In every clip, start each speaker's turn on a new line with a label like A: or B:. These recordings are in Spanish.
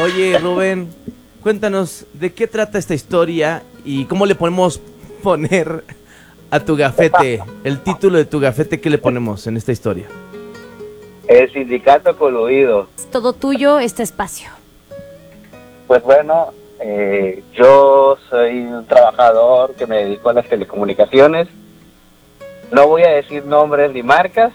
A: Oye, Rubén, cuéntanos de qué trata esta historia y cómo le podemos poner a tu gafete, el título de tu gafete, ¿qué le ponemos en esta historia?
B: El sindicato coludido.
C: Es todo tuyo este espacio.
B: Pues bueno, yo soy un trabajador que me dedico a las telecomunicaciones. No voy a decir nombres ni marcas,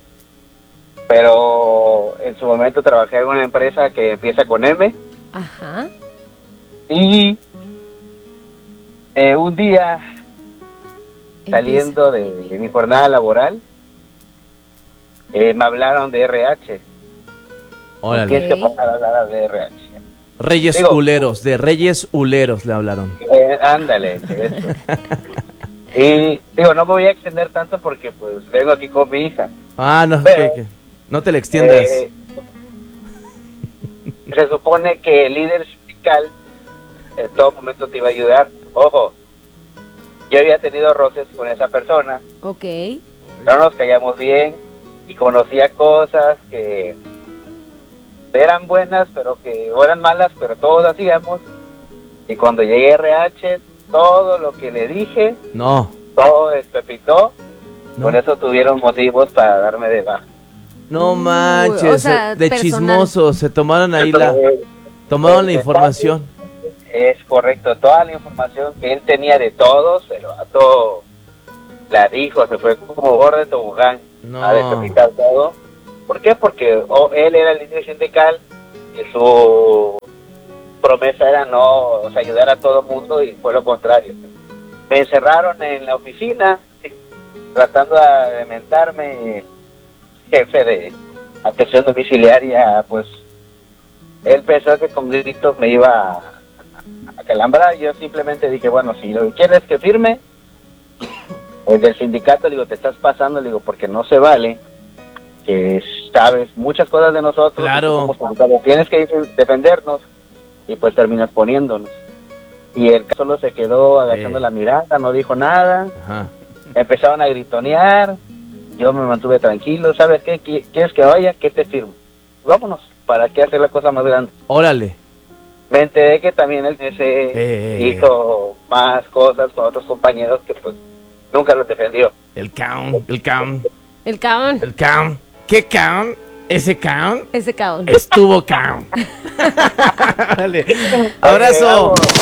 B: pero en su momento trabajé en una empresa que empieza con M.
C: Ajá. Y
B: un día, saliendo de mi jornada laboral, me hablaron de RH.
A: Órale.
B: Tienes que pasar a hablar de RH.
A: Reyes Huleros, de Reyes Huleros le hablaron.
B: Ándale, eso. Y digo, no me voy a extender tanto porque pues vengo aquí con mi hija.
A: Ah, no, que no te le extiendas.
B: Se supone que el líder sindical en todo momento te iba a ayudar. Ojo, yo había tenido roces con esa persona.
C: Ok.
B: No nos caíamos bien y conocía cosas que eran buenas, pero que o eran malas, pero todos hacíamos. Y cuando llegué a RH, todo lo que le dije, todo despepitó.
A: No.
B: Por eso tuvieron motivos para darme de baja.
A: No manches,
C: o sea,
A: de
C: personal.
A: chismosos, se tomaron ahí tomaron la información.
B: Es correcto, toda la información que él tenía de todos, el vato la dijo, se fue como gordo de tobogán a despepitar todo. ¿Por qué? Porque él era el líder sindical y su promesa era ayudar a todo el mundo, y fue lo contrario. Me encerraron en la oficina tratando de mentarme. Jefe de atención domiciliaria, pues él pensó que con gritos me iba a calambrar. Yo simplemente dije, bueno, si lo que quieres que firme, el del sindicato, le digo, te estás pasando, le digo, porque no se vale, que sabes muchas cosas de nosotros,
A: claro,
B: tienes que defendernos, y pues terminas poniéndonos. Y el caso solo se quedó agachando la mirada, no dijo nada.
A: Ajá.
B: Empezaron a gritonear. Yo me mantuve tranquilo. ¿Sabes qué? ¿Quieres que vaya? ¿Qué te firmo? Vámonos. ¿Para qué hacer la cosa más grande?
A: Órale.
B: Me enteré que también él hizo más cosas con otros compañeros que pues nunca los defendió.
A: El Caón. ¿Qué Caón? ¿Ese Caón?
C: Ese Caón.
A: Estuvo Caón. Vale. Abrazo.